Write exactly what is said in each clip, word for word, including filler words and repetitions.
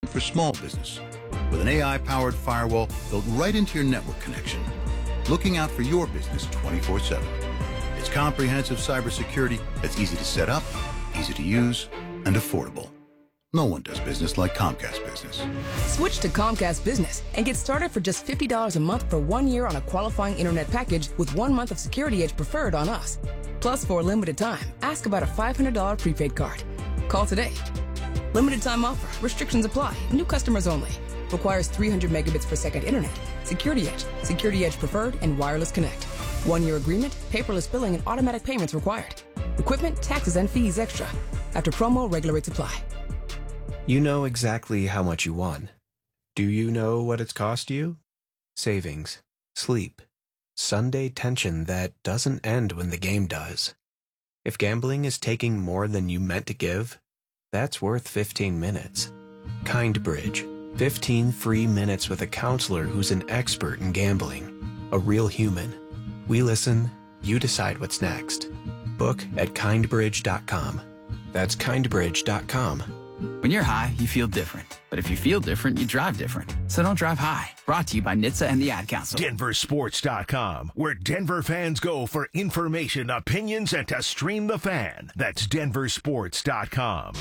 for small business with an A I-powered firewall built right into your network connection, looking out for your business twenty-four seven. It's comprehensive cybersecurity that's easy to set up, easy to use, and affordable. No one does business like Comcast Business. Switch to Comcast Business and get started for just fifty dollars a month for one year on a qualifying internet package with one month of Security Edge Preferred on us. Plus, for a limited time, ask about a five hundred dollars prepaid card. Call today. Limited time offer. Restrictions apply. New customers only. Requires three hundred megabits per second internet. Security Edge, Security Edge Preferred, and Wireless Connect. One-year agreement, paperless billing, and automatic payments required. Equipment, taxes, and fees extra. After promo, regular rates apply. You know exactly how much you won. Do you know what it's cost you? Savings, sleep, Sunday tension that doesn't end when the game does. If gambling is taking more than you meant to give, that's worth fifteen minutes. KindBridge. fifteen free minutes with a counselor who's an expert in gambling. A real human. We listen, you decide what's next. Book at kind bridge dot com. That's kind bridge dot com. When you're high, you feel different. But if you feel different, you drive different. So don't drive high. Brought to you by N H T S A and the Ad Council. Denver Sports dot com, where Denver fans go for information, opinions, and to stream the fan. That's Denver Sports dot com.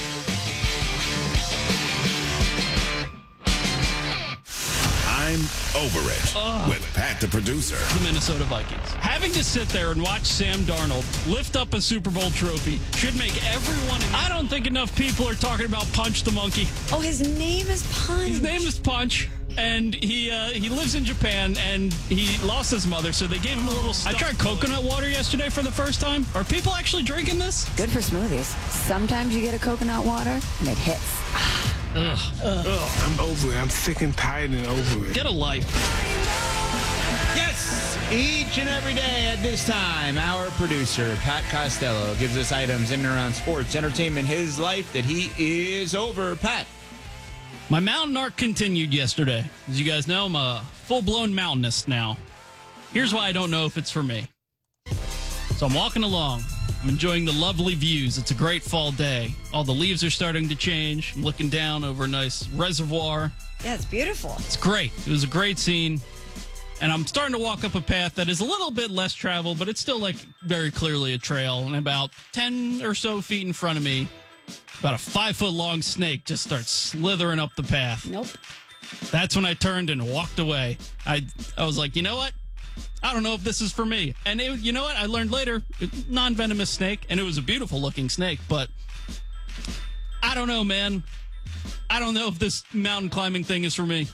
I'm over it Ugh. with Pat the producer. The Minnesota Vikings. Having to sit there and watch Sam Darnold lift up a Super Bowl trophy should make everyone... I don't think enough people are talking about Punch the Monkey. Oh, his name is Punch. His name is Punch, and he uh, he lives in Japan, and he lost his mother, so they gave him a little stuff. I tried coconut water yesterday for the first time. Are people actually drinking this? Good for smoothies. Sometimes you get a coconut water, and it hits. Ugh. Ugh. I'm over it. I'm sick and tired and over it. Get a life. Yes, each and every day at this time, our producer, Pat Costello, gives us items in and around sports, entertainment, his life that he is over. Pat. My mountain arc continued yesterday. As you guys know, I'm a full-blown mountainist now. Here's why I don't know if it's for me. So I'm walking along. I'm enjoying the lovely views. It's a great fall day. All the leaves are starting to change. I'm looking down over a nice reservoir. Yeah, it's beautiful. It's great. It was a great scene. And I'm starting to walk up a path that is a little bit less traveled, but it's still like very clearly a trail. And about ten or so feet in front of me, about a five foot long snake just starts slithering up the path. Nope. That's when I turned and walked away. I I was like, you know what? I don't know if this is for me. And it, you know what? I learned later, non-venomous snake, and it was a beautiful looking snake, but I don't know, man. I don't know if this mountain climbing thing is for me.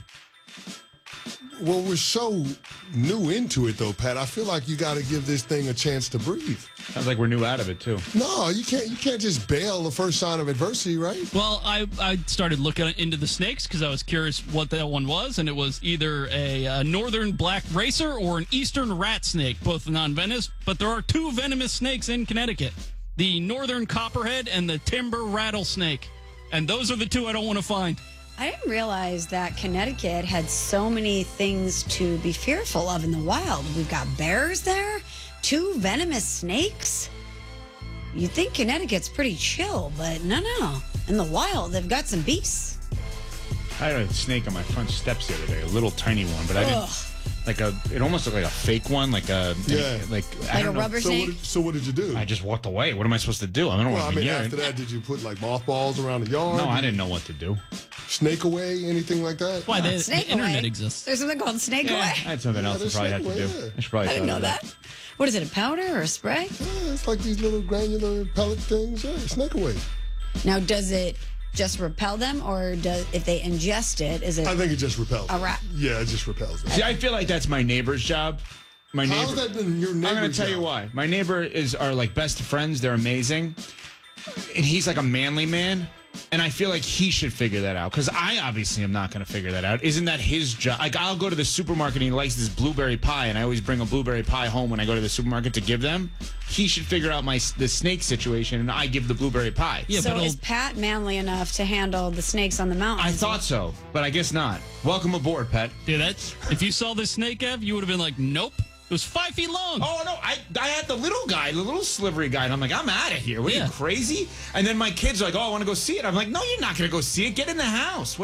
Well, we're so new into it, though, Pat. I feel like you got to give this thing a chance to breathe. Sounds like we're new out of it, too. No, you can't. You can't just bail the first sign of adversity, right? Well, I, I started looking into the snakes because I was curious what that one was, and it was either a, a northern black racer or an eastern rat snake, both non-venomous. But there are two venomous snakes in Connecticut, the northern copperhead and the timber rattlesnake. And those are the two I don't want to find. I didn't realize that Connecticut had so many things to be fearful of in the wild. We've got bears there, two venomous snakes. You'd think Connecticut's pretty chill, but no, no. In the wild, they've got some beasts. I had a snake on my front steps the other day, a little tiny one, but I didn't... Ugh. Like a, it almost looked like a fake one, like a, Yeah. like, I Like don't a know. rubber So snake? what, did, so what did you do? I just walked away. What am I supposed to do? I don't well, want I to mean, be after that, did you put like mothballs around the yard? No, I didn't know what to do. Snake away, anything like that? Why, the, the Snake internet away. exists. There's something called snake Yeah, I away. had something Yeah, else I there's probably had to snake do. away, yeah. I should probably I didn't know thought of that. What is it, a powder or a spray? Yeah, it's like these little granular pellet things. Yeah, snake away. Now, does it just repel them, or does if they ingest it, is it I think it just repels. a them. rat? Yeah, it just repels them. See, I feel like that's my neighbor's job. My neighbor. How's that been your neighbor's I'm going to tell you job? why. My neighbor is are like best friends. They're amazing, and he's like a manly man. And I feel like he should figure that out because I obviously am not going to figure that out. Isn't that his job? Like, I'll go to the supermarket and he likes this blueberry pie, and I always bring a blueberry pie home when I go to the supermarket to give them. He should figure out my the snake situation, and I give the blueberry pie. Yeah, So but is I'll- Pat manly enough to handle the snakes on the mountain? I thought so, but I guess not. Welcome aboard, Pat. Dude, that's, if you saw this snake, Ev, you would have been like, nope. It was five feet long. Oh, no, I I had the little guy, the little slivery guy, and I'm like, I'm out of here. What are Yeah. you, crazy? And then my kids are like, oh, I want to go see it. I'm like, no, you're not going to go see it. Get in the house. What